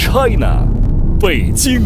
China， 北京。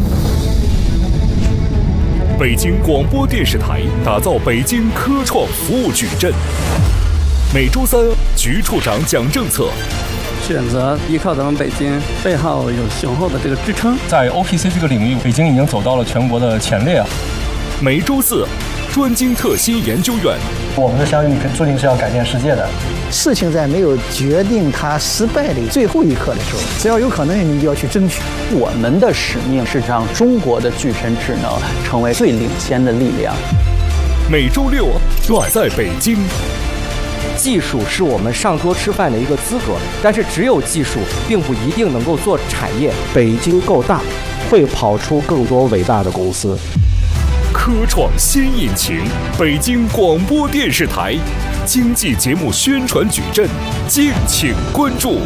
北京广播电视台打造北京科创服务矩阵。每周三，局处长讲政策。 选择依靠咱们北京背后有雄厚的这个支撑， 在 OPC 这个领域，北京已经走到了全国的前列。 每周四，专精特新研究院。 我们的相遇注定是要改变世界的。 事情在没有决定它失败的最后一刻的时候，只要有可能，你就要去争取。 我们的使命是让中国的具身智能成为最领先的力量。 每周六，我在北京。 技术是我们上桌吃饭的一个资格，但是只有技术并不一定能够做产业。 北京够大，会跑出更多伟大的公司。 科创新引擎，北京广播电视台经济节目宣传矩阵，敬请关注。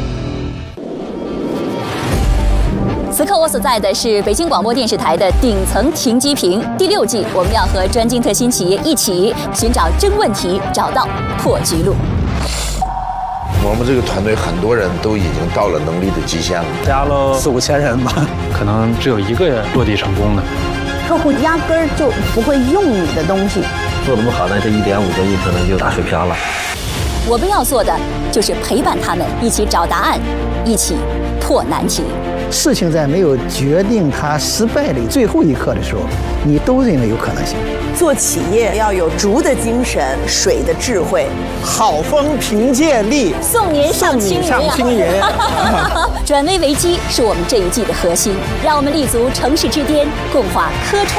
此刻我所在的是北京广播电视台的顶层停机坪。第6季，我们要和专精特新企业一起寻找真问题，找到破局路。 我们这个团队很多人都已经到了能力的极限了， 加了4、5千人吧， 可能只有1个人落地成功的。 客户压根儿就不会用你的东西， 做得不好呢，这1.5个亿可能就打水漂了。 我们要做的就是陪伴他们一起找答案，一起破难题。 事情在没有决定它失败的最后一刻的时候，你都认为有可能性。 做企业要有竹的精神，水的智慧， 好风凭借力， 送年上青云。转危为机是我们这一季的核心，让我们立足城市之巅，共话科创。